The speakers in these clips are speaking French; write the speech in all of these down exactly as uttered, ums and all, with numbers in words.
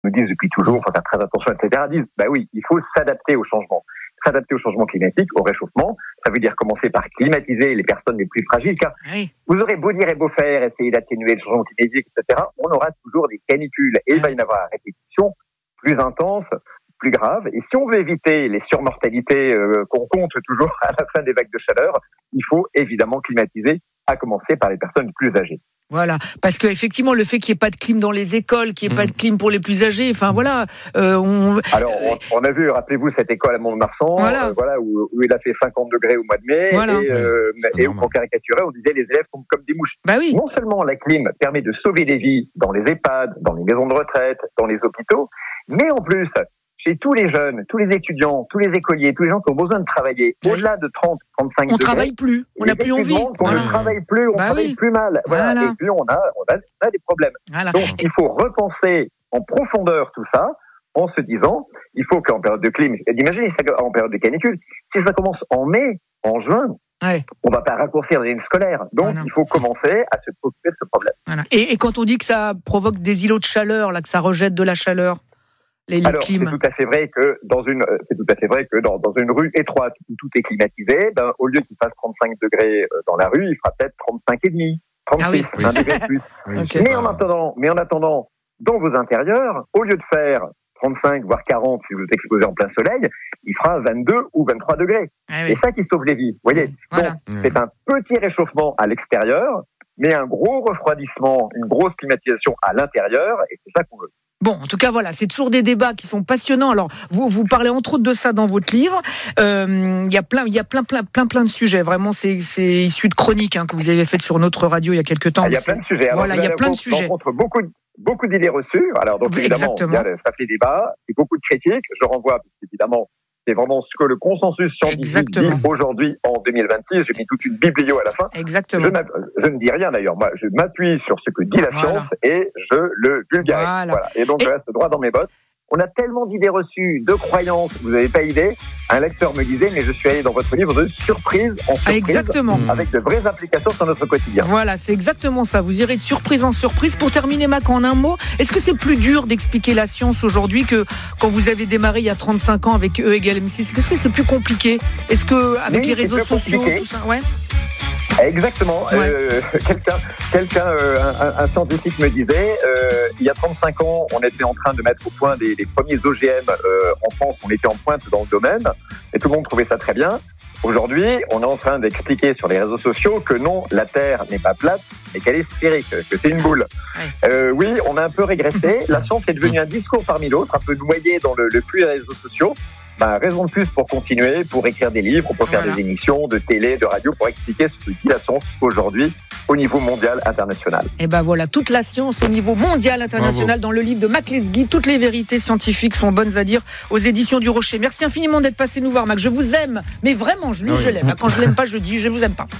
nous disent depuis toujours, il faut faire très attention, et cetera, disent, bah oui, il faut s'adapter au changement. S'adapter au changement climatique, au réchauffement, ça veut dire commencer par climatiser les personnes les plus fragiles, car oui. vous aurez beau dire et beau faire, essayer d'atténuer le changement climatique, et cetera, on aura toujours des canicules, et il va y en avoir à répétition plus intense, plus grave. Et si on veut éviter les surmortalités euh, qu'on compte toujours à la fin des vagues de chaleur, il faut évidemment climatiser, à commencer par les personnes les plus âgées. Voilà, parce que effectivement, le fait qu'il n'y ait pas de clim dans les écoles, qu'il n'y ait mmh. pas de clim pour les plus âgés, enfin voilà. Euh, on... Alors, on, on a vu, rappelez-vous, cette école à Mont-de-Marsan, voilà, euh, voilà où, où il a fait cinquante degrés au mois de mai, voilà. et, euh, et où on caricaturait, on disait les élèves sont comme des mouches. Bah oui. Non seulement la clim permet de sauver des vies dans les EHPAD, dans les maisons de retraite, dans les hôpitaux, mais en plus, chez tous les jeunes, tous les étudiants, tous les écoliers, tous les gens qui ont besoin de travailler au-delà de trente à trente-cinq degrés. On travaille plus, on n'a plus envie. On voilà. ne travaille plus, on bah travaille oui. plus mal. Voilà. Voilà. Et puis on a, on a, on a des problèmes. Voilà. Donc il faut repenser en profondeur tout ça, en se disant, il faut qu'en période de clim, imaginez ça en période de canicule, si ça commence en mai, en juin, ouais. on ne va pas raccourcir l'année scolaire. Donc voilà. il faut commencer à se préoccuper de ce problème. Voilà. Et, et quand on dit que ça provoque des îlots de chaleur, là, que ça rejette de la chaleur, les, les Alors, c'est tout à fait vrai que dans une, c'est tout à fait vrai que dans, dans une rue étroite où tout est climatisé, ben, au lieu qu'il fasse trente-cinq degrés dans la rue, il fera peut-être trente-cinq et demi, trente-six, ah oui. un degré de plus. Oui, okay. Mais en attendant, mais en attendant, dans vos intérieurs, au lieu de faire trente-cinq voire quarante si vous êtes exposé en plein soleil, il fera vingt-deux ou vingt-trois degrés. Ah oui. C'est ça qui sauve les vies. Vous voyez. Voilà. Donc, mmh. c'est un petit réchauffement à l'extérieur, mais un gros refroidissement, une grosse climatisation à l'intérieur, et c'est ça qu'on veut. Bon, en tout cas, voilà, c'est toujours des débats qui sont passionnants. Alors, vous vous parlez entre autres de ça dans votre livre. Euh, il y a plein, il y a plein, plein, plein, plein de sujets. Vraiment, c'est, c'est issu de chroniques hein, que vous avez faites sur notre radio il y a quelques temps. Ah, il y a plein de sujets. Alors, voilà, il y a plein de sujets. On rencontre beaucoup, beaucoup d'idées reçues. Alors, donc évidemment, il y a, ça fait débat et beaucoup de critiques. Je renvoie, parce qu'évidemment, c'est vraiment ce que le consensus scientifique Exactement. dit aujourd'hui en deux mille vingt-six. J'ai mis toute une biblio à la fin. Exactement. Je, je ne dis rien d'ailleurs. Moi, je m'appuie sur ce que dit la voilà. science et je le vulgarise. Voilà. Voilà. Et donc, et... je reste droit dans mes bottes. On a tellement d'idées reçues, de croyances, vous n'avez pas idée. Un lecteur me disait, mais je suis allé dans votre livre de surprise en surprise. Exactement. Avec de vraies applications sur notre quotidien. Voilà, c'est exactement ça. Vous irez de surprise en surprise. Pour terminer, Mac, en un mot, est-ce que c'est plus dur d'expliquer la science aujourd'hui que quand vous avez démarré il y a trente-cinq ans avec E égale M six? Est-ce que c'est plus compliqué? Est-ce que, avec oui, les réseaux sociaux, tout ça, ouais? Exactement. Ouais. Euh, quelqu'un, quelqu'un, euh, un, un scientifique me disait, euh, il y a trente-cinq ans, on était en train de mettre au point des, des premiers O G M euh, en France. On était en pointe dans le domaine et tout le monde trouvait ça très bien. Aujourd'hui, on est en train d'expliquer sur les réseaux sociaux que non, la Terre n'est pas plate, mais qu'elle est sphérique, que c'est une boule. Ouais. Euh, oui, on a un peu régressé. La science est devenue un discours parmi d'autres, un peu noyé dans le, le flux des réseaux sociaux. Ben, raison de plus pour continuer, pour écrire des livres, pour faire voilà. des émissions de télé, de radio, pour expliquer ce que dit la science aujourd'hui au niveau mondial, international. Et ben voilà, toute la science au niveau mondial, international, Bravo. Dans le livre de Mac Lesguy. Toutes les vérités scientifiques sont bonnes à dire aux éditions du Rocher. Merci infiniment d'être passé nous voir, Mac. Je vous aime, mais vraiment, je, lui, oui. je l'aime. Quand je l'aime pas, je dis je vous aime pas.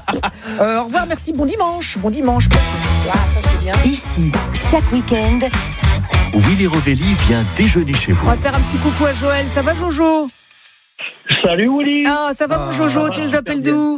euh, au revoir, merci, bon dimanche. Bon dimanche. Ah, ça c'est bien. Ici, chaque week-end, Willy Rovelli vient déjeuner chez vous. On va faire un petit coucou à Joël. Ça va, Jojo? Salut, Willy. Ah, ça va, mon Jojo? Ah, tu nous appelles d'où?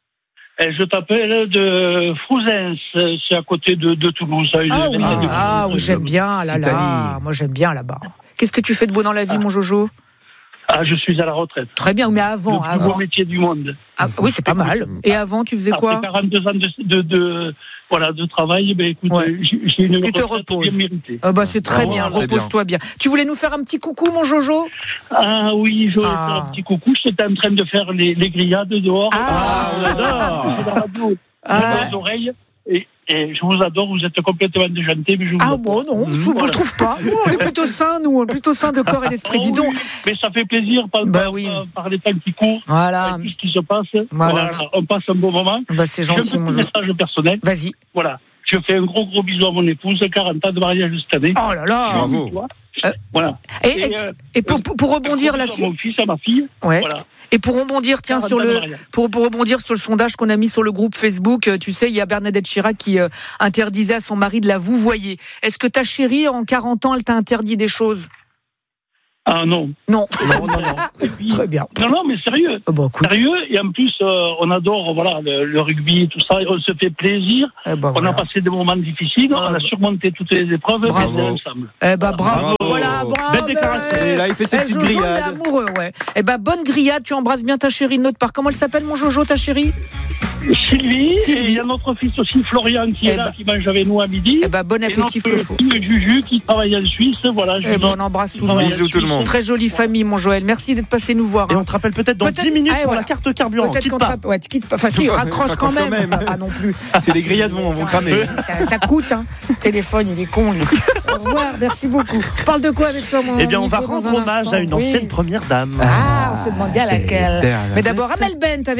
Et je t'appelle de Frouzens, c'est à côté de, de Toulouse. Ah oui, ah, oui j'aime bien, là, là. Moi, j'aime bien là-bas. Qu'est-ce que tu fais de beau dans la vie, ah. mon Jojo? Ah, je suis à la retraite. Très bien, mais avant, le plus avant. beau métier du monde. Ah, oui, c'est pas mal. Et avant, tu faisais quoi? Après quarante-deux ans de, de, de, voilà, de travail, ben, écoute, ouais. j'ai une tu te reposes. Bien méritée. Ah, bah, c'est très ah, bien, voilà, repose-toi bien. bien. Tu voulais nous faire un petit coucou, mon Jojo? Ah oui, je voulais ah. faire un petit coucou. J'étais en train de faire les, les grillades dehors. Ah, on adore. C'est la radio, ah. les oreilles. Et, et je vous adore, vous êtes complètement déjanté, mais je vous Ah bon, non, je ne voilà. vous trouve pas. Nous, on est plutôt sains, nous, on est plutôt sains de corps et d'esprit. Oh, Dis donc. Oui, mais ça fait plaisir par, bah, par, oui. par les temps qui courent, voilà. tout ce qui se passe. Voilà. Voilà. On passe un bon moment. Bah, c'est gentil, j'ai un petit message personnel. Vas-y. Voilà. Je fais un gros gros bisou à mon épouse, quarante ans de mariage cette année. Oh là là. Bravo. Euh, voilà. Et, et, euh, et pour, pour, pour rebondir là-dessus. Mon fils, à ma fille. Ouais. Voilà. Et pour rebondir, tiens, sur le, pour, pour rebondir sur le sondage qu'on a mis sur le groupe Facebook, tu sais, il y a Bernadette Chirac qui euh, interdisait à son mari de la vouvoyer. Est-ce que ta chérie, en quarante ans, elle t'a interdit des choses? Ah non. Non. Non, non, non. Et puis, Très bien. Non, non, mais sérieux. Oh, bah, écoute. Sérieux, et en plus, euh, on adore voilà, le, le rugby, tout ça, et on se fait plaisir. Eh ben, on voilà. a passé des moments difficiles, Ah, on a bah. surmonté toutes les épreuves, et Bravo. on est ensemble. Eh ben, bravo. Bravo. Voilà, bravo. Belle déclaration. Eh, Et là, il fait ses eh, petites Jojo, il est grillades. amoureux, ouais. Eh ben, bonne grillade. Tu embrasses bien ta chérie de notre part. Comment elle s'appelle, mon Jojo, ta chérie? Sylvie, Sylvie. et il y a notre fils aussi, Florian, qui Eh est là, ben. qui mange avec nous à midi. Eh ben, bon appétit, et notre Flofo. fille, Juju, qui travaille en Suisse, voilà. Eh ben, on embrasse tout le monde. Bisous tout le monde. Très jolie famille, mon Joël. Merci d'être passé nous voir. Et hein. on te rappelle peut-être dans Peut-être- dix minutes Ah, pour voilà. la carte carburant. Peut-être Quitte qu'on pas. te rapp- ouais, tu quittes pas. Enfin, si, raccroche quand même. même. Enfin, pas non plus. Si les grillades vont, vont cramer. Ça, ça coûte, hein. Le téléphone, il est con, lui. Au revoir, merci beaucoup. On parle de quoi avec toi, mon Eh bien, on va Nico, dans rendre un hommage instant à une Oui. ancienne première dame. Ah, on s'est demandé à laquelle. C'était à la Mais d'abord, Amel Bent avec